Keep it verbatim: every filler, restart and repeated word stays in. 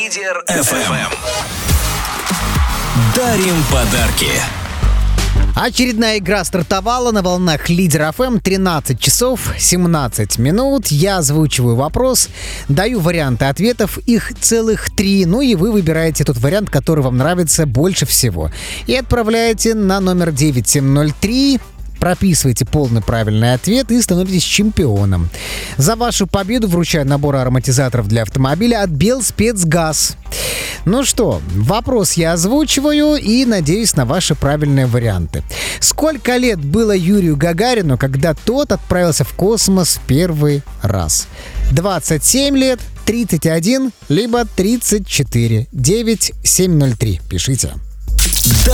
Лидер эф эм. Дарим подарки. Очередная игра стартовала на волнах Лидер эф эм. тринадцать часов семнадцать минут. Я озвучиваю вопрос, даю варианты ответов, их целых три. Ну и вы выбираете тот вариант, который вам нравится больше всего. И отправляете на номер девять семь ноль три. Прописывайте полный правильный ответ и становитесь чемпионом. За вашу победу вручаю набор ароматизаторов для автомобиля от Белспецгаз. Ну что, вопрос я озвучиваю и надеюсь на ваши правильные варианты. Сколько лет было Юрию Гагарину, когда тот отправился в космос в первый раз? двадцать семь лет, тридцать один, либо тридцать четыре. девять семь ноль три. Пишите.